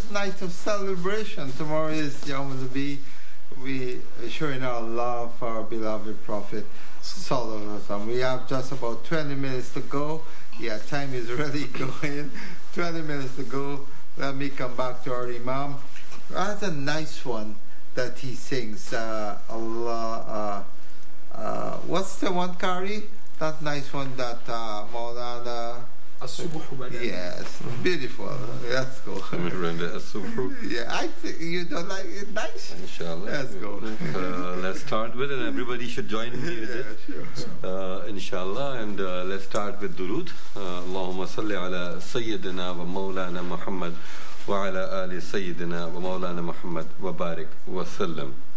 night of celebration. Tomorrow is Yawm al-Nabi. We are showing our love for our beloved Prophet Sallallahu Alaihi Wasallam. We have just about 20 minutes to go. Yeah, time is really going. 20 minutes to go. Let me come back to our Imam. That's a nice one that he sings. Allah. What's the one, Kari? That nice one that Maulana. Yes, beautiful. Let's go. Yeah, I think you don't like it. Nice. Inshallah. Let's go. Let's start with it, and everybody should join me with it. Sure. Inshallah, and let's start with durood. Allahumma salli ala Sayyidina wa Mawlana Muhammad wa ala ali Sayyidina wa Mawlana Muhammad wa barik wa sallam.